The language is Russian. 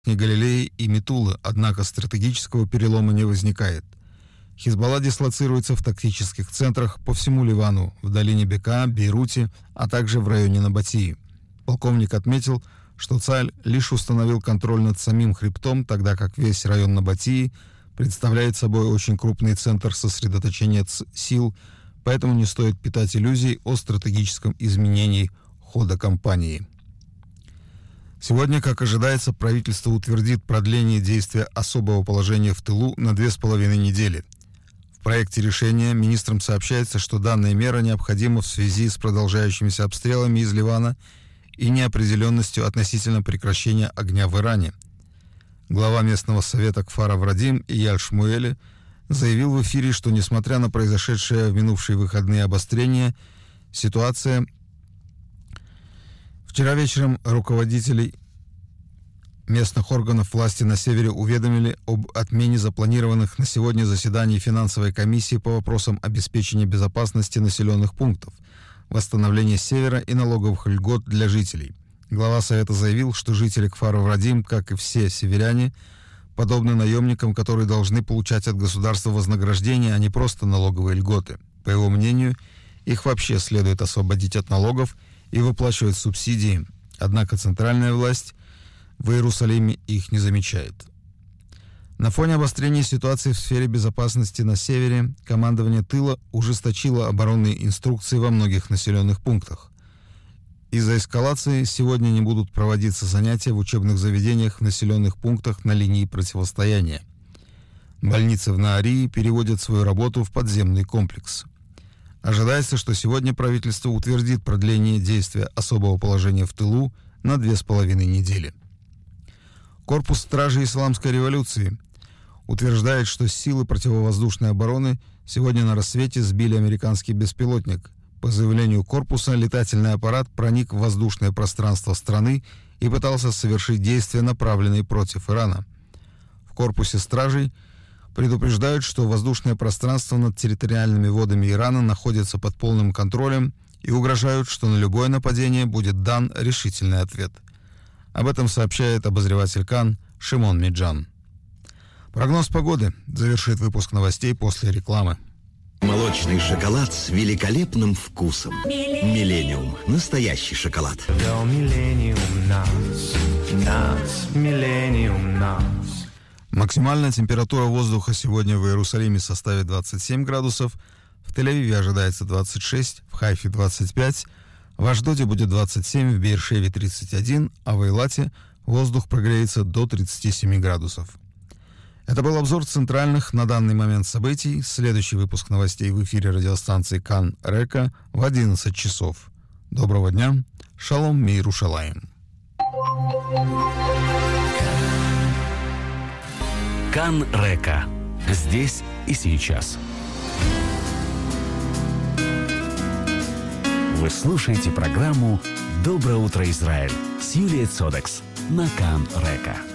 Галилеи и Метулы, однако стратегического перелома не возникает. Хизбалла дислоцируется в тактических центрах по всему Ливану, в долине Бека, Бейруте, а также в районе Набатии. Полковник отметил, что Цааль лишь установил контроль над самим хребтом, тогда как весь район Набатии представляет собой очень крупный центр сосредоточения сил, поэтому не стоит питать иллюзий о стратегическом изменении хода кампании. Сегодня, как ожидается, правительство утвердит продление действия особого положения в тылу на 2,5 недели. В проекте решения министрам сообщается, что данная мера необходима в связи с продолжающимися обстрелами из Ливана и неопределенностью относительно прекращения огня в Иране. Глава местного совета Кфар ав-Радим Ияль Шмуэли заявил в эфире, что несмотря на произошедшее в минувшие выходные обострение, ситуация... Вчера вечером руководителей местных органов власти на севере уведомили об отмене запланированных на сегодня заседаний финансовой комиссии по вопросам обеспечения безопасности населенных пунктов, восстановления севера и налоговых льгот для жителей. Глава совета заявил, что жители Кфар ав-Радим, как и все северяне, подобны наемникам, которые должны получать от государства вознаграждение, а не просто налоговые льготы. По его мнению, их вообще следует освободить от налогов и выплачивать субсидии, однако центральная власть в Иерусалиме их не замечает. На фоне обострения ситуации в сфере безопасности на севере командование тыла ужесточило оборонные инструкции во многих населенных пунктах. Из-за эскалации сегодня не будут проводиться занятия в учебных заведениях в населенных пунктах на линии противостояния. Больницы в Наарии переводят свою работу в подземный комплекс. Ожидается, что сегодня правительство утвердит продление действия особого положения в тылу на 2,5 недели. Корпус стражей Исламской революции утверждает, что силы противовоздушной обороны сегодня на рассвете сбили американский беспилотник. По заявлению корпуса, летательный аппарат проник в воздушное пространство страны и пытался совершить действия, направленные против Ирана. В корпусе стражей предупреждают, что воздушное пространство над территориальными водами Ирана находится под полным контролем и угрожают, что на любое нападение будет дан решительный ответ. Об этом сообщает обозреватель КАН Шимон Миджан. Прогноз погоды завершит выпуск новостей после рекламы. Молочный шоколад с великолепным вкусом. Миллениум. Настоящий шоколад. Максимальная температура воздуха сегодня в Иерусалиме составит 27 градусов, в Тель-Авиве ожидается 26, в Хайфе 25, в Ашдоде будет 27, в Беэр-Шеве 31, а в Эйлате воздух прогреется до 37 градусов. Это был обзор центральных на данный момент событий. Следующий выпуск новостей в эфире радиостанции Кан Река в 11 часов. Доброго дня. Шалом миирушалаим. Кан Река. Здесь и сейчас. Вы слушаете программу «Доброе утро, Израиль» с Юлией Цодекс на Кан Река.